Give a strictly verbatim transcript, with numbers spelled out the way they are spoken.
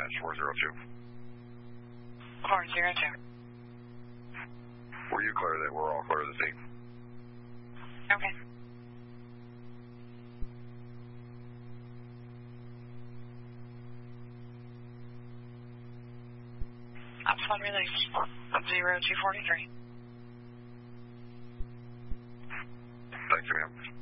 Dispatch four zero two. four zero two. Were you clear that we're all clear to the scene? Okay. Ops one release. zero two forty-three. Thank you, ma'am.